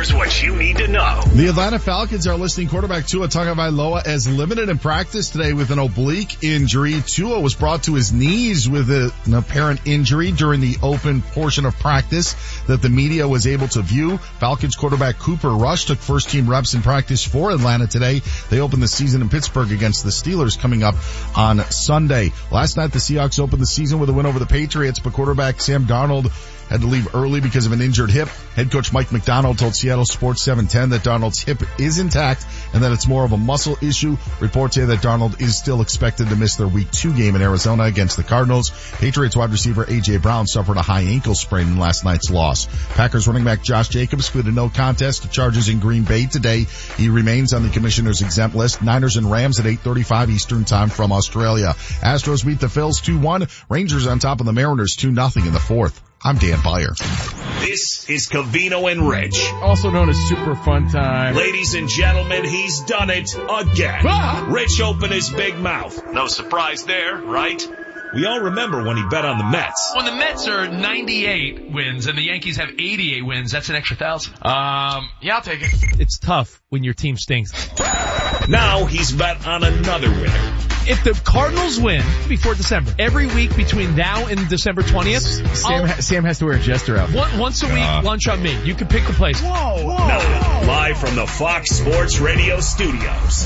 Here's what you need to know. The Atlanta Falcons are listing quarterback Tua Tagovailoa as limited in practice today with an oblique injury. Tua was brought to his knees with an apparent injury during the open portion of practice that the media was able to view. Falcons quarterback Cooper Rush took first-team reps in practice for Atlanta today. They open the season in Pittsburgh against the Steelers coming up on Sunday. Last night, the Seahawks opened the season with a win over the Patriots, but quarterback Sam Darnold had to leave early because of an injured hip. Head coach Mike McDonald told Seattle Sports 710 that Darnold's hip is intact and that it's more of a muscle issue. Reports say that Darnold is still expected to miss their Week 2 game in Arizona against the Cardinals. Patriots wide receiver A.J. Brown suffered a high ankle sprain in last night's loss. Packers running back Josh Jacobs pleaded no contest to charges in Green Bay today. He remains on the commissioner's exempt list. Niners and Rams at 8:35 Eastern time from Australia. Astros beat the Phils 2-1. Rangers on top of the Mariners 2-0 in the fourth. I'm Dan Beyer. This is Covino and Rich. Also known as Super Fun Time. Ladies and gentlemen, he's done it again. Rich opened his big mouth. No surprise there, right? We all remember when he bet on the Mets. When the Mets are 98 wins and the Yankees have 88 wins, that's an extra 1,000. Yeah, I'll take it. It's tough when your team stinks. Now he's bet on another winner. If the Cardinals win before December, every week between now and December 20th, Sam has to wear a jester outfit. Once a week, lunch on me. You can pick the place. Now, live from the Fox Sports Radio studios.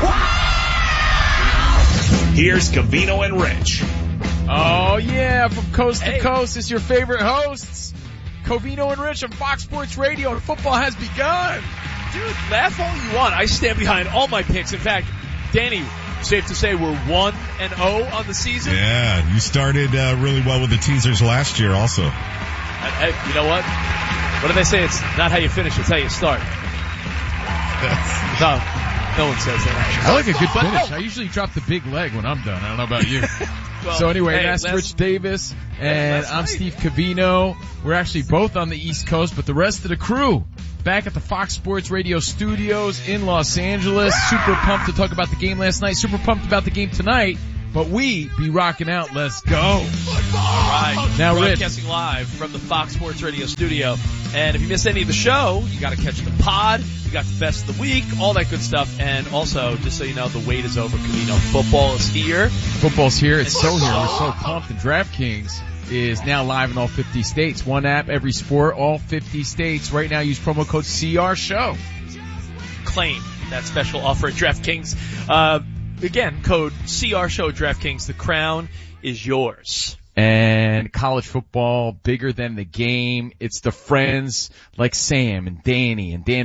Here's Covino and Rich. Oh yeah, from coast to coast, it's your favorite hosts, Covino and Rich on Fox Sports Radio, and football has begun. Dude, laugh all you want. I stand behind all my picks. In fact, Danny, safe to say we're 1-0 on the season. Yeah, you started really well with the teasers last year also. Hey, you know what? What do they say? It's not how you finish, it's how you start. No one says that. I like a good finish. I usually drop the big leg when I'm done. I don't know about you. Well, so anyway, that's Rich Davis, and I'm Steve Covino. We're actually both on the East Coast, but the rest of the crew back at the Fox Sports Radio studios in Los Angeles. Super pumped to talk about the game last night. Super pumped about the game tonight. But we be rocking out. Let's go. All right. Now, broadcasting live from the Fox Sports Radio studio. And if you missed any of the show, you got to catch the pod. You got the best of the week, all that good stuff. And also, just so you know, the wait is over. Covino, football is here. Football's here. It's so here. We're so pumped. And DraftKings is now live in all 50 states. One app, every sport, all 50 states. Right now, use promo code CRSHOW. Claim that special offer at DraftKings. Again, code CRSHOW at DraftKings. The crown is yours. And college football, bigger than the game. It's the friends like Sam and Danny and Dan